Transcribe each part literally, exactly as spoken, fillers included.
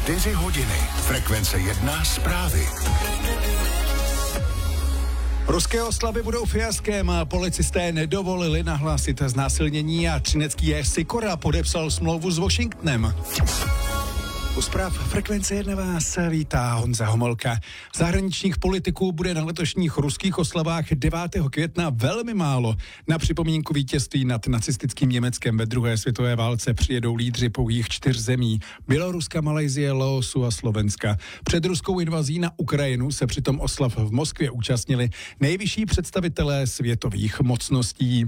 čtyři hodiny. Frekvence jedna zprávy. Ruské oslavy budou fiaskem, policisté nedovolili nahlásit znásilnění a třinecký Sikora podepsal smlouvu s Washingtonem. U zpráv Frekvence jedna vás vítá Honza Homolka. Zahraničních politiků bude na letošních ruských oslavách devátého května velmi málo. Na připomínku vítězství nad nacistickým Německem ve druhé světové válce přijedou lídři pouhých čtyř zemí: Běloruska, Malajsie, Laosu a Slovenska. Před ruskou invazí na Ukrajinu se přitom oslav v Moskvě účastnili nejvyšší představitelé světových mocností.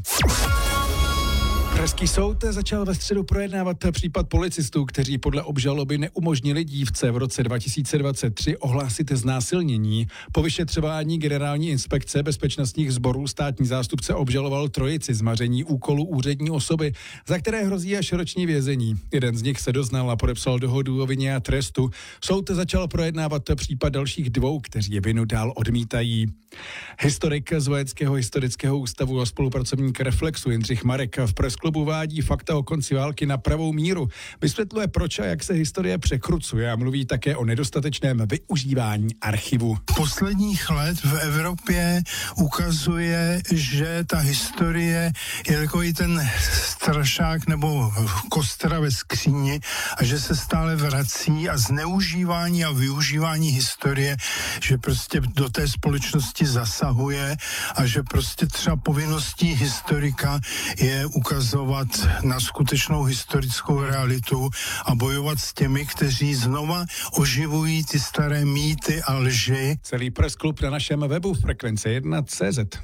Pražský soud začal ve středu projednávat případ policistů, kteří podle obžaloby neumožnili dívce v roce dva tisíce dvacet tři ohlásit znásilnění. Po vyšetřování generální inspekce bezpečnostních sborů státní zástupce obžaloval trojici zmaření úkolů úřední osoby, za které hrozí až roční vězení. Jeden z nich se doznal a podepsal dohodu o vině a trestu. Soud začal projednávat případ dalších dvou, kteří vinu dál odmítají. Historik z Vojenského historického ústavu a spolupracovník Reflexu Jindřich Marek v Pressklubu vádí fakta o konci války na pravou míru. Vysvětluje, proč a jak se historie překrucuje a mluví také o nedostatečném využívání archivu. Posledních let v Evropě ukazuje, že ta historie je takový ten strašák nebo kostra ve skříni a že se stále vrací a zneužívání a využívání historie, že prostě do té společnosti zasahuje a že prostě třeba povinností historika je ukazovat na skutečnou historickou realitu a bojovat s těmi, kteří znova oživují ty staré mýty a lži. Celý Pressklub na našem webu frekvence jedna tečka cé zet.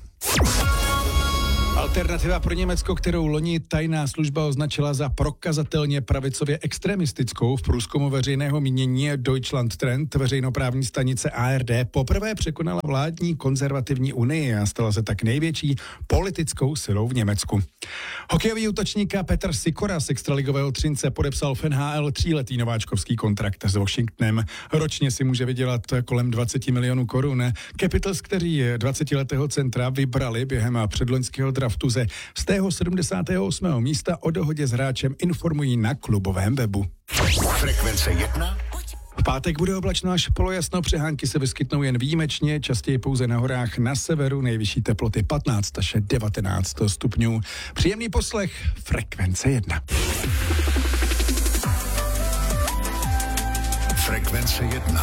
Alternativa pro Německo, kterou loni tajná služba označila za prokazatelně pravicově extremistickou, v průzkumu veřejného mínění Deutschland Trend veřejnoprávní stanice A R D poprvé překonala vládní konzervativní unii a stala se tak největší politickou silou v Německu. Hokejový útočník Petr Sikora z extraligového Třince podepsal v N H L tříletý nováčkovský kontrakt s Washingtonem. Ročně si může vydělat kolem dvacet milionů korun. Capitals, kteří dvacetiletého centra vybrali během předloňského draftu ze sto sedmdesátého osmého místa, o dohodě s hráčem informují na klubovém webu. Frekvence jedna. V pátek bude oblačno až polojasno, přehánky se vyskytnou jen výjimečně, častěji pouze na horách na severu, nejvyšší teploty patnáct až devatenáct stupňů. Příjemný poslech, Frekvence jedna. Frekvence jedna.